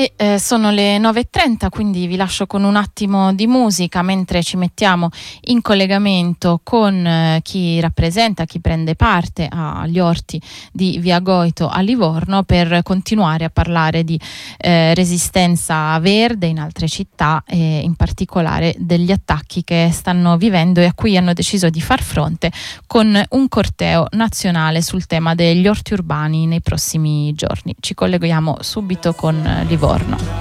Sono le 9:30, quindi vi lascio con un attimo di musica mentre ci mettiamo in collegamento con chi rappresenta, chi prende parte agli orti di Via Goito a Livorno per continuare a parlare di resistenza verde in altre città e in particolare degli attacchi che stanno vivendo e a cui hanno deciso di far fronte con un corteo nazionale sul tema degli orti urbani nei prossimi giorni. Ci colleghiamo subito con Livorno.